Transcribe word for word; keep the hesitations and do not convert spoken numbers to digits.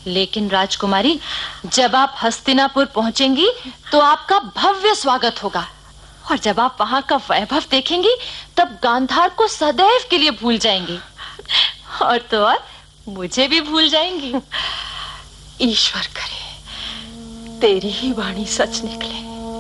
लेकिन राजकुमारी, जब आप हस्तिनापुर पहुंचेंगी तो आपका भव्य स्वागत होगा, और जब आप वहां का वैभव देखेंगी तब गांधार को सदैव के लिए भूल जाएंगी, और तो और मुझे भी भूल जाएंगी। ईश्वर करे तेरी ही वाणी सच निकले।